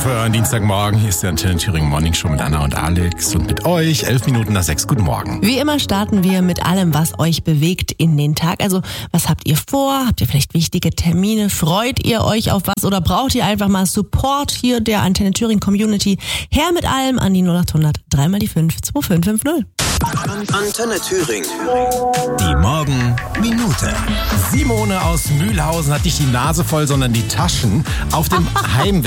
für euren Dienstagmorgen. Hier ist der Antenne Thüringen Morning Show mit Anna und Alex und mit euch 11 Minuten nach 6. Guten Morgen. Wie immer starten wir mit allem, was euch bewegt in den Tag. Also, was habt ihr vor? Habt ihr vielleicht wichtige Termine? Freut ihr euch auf was oder braucht ihr einfach mal Support hier der Antenne Thüringen Community? Her mit allem an die 0800 3 mal die 5 2550. Antenne Thüringen. Die Morgenminute. Simone aus Mühlhausen hat nicht die Nase voll, sondern die Taschen. Auf dem Heimweg